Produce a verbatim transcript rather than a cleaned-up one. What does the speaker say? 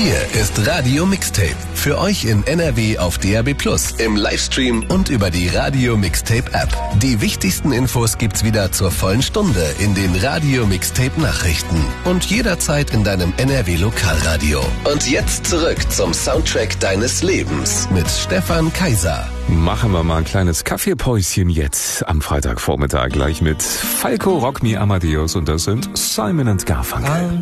Hier ist Radio Mixtape. Für euch in N R W auf D A B plus, im Livestream und über die Radio Mixtape App. Die wichtigsten Infos gibt's wieder zur vollen Stunde in den Radio Mixtape Nachrichten und jederzeit in deinem N R W Lokalradio. Und jetzt zurück zum Soundtrack deines Lebens mit Stefan Kaiser. Machen wir mal ein kleines Kaffeepäuschen jetzt am Freitagvormittag gleich mit Falco, Rock Me Amadeus und das sind Simon and Garfunkel.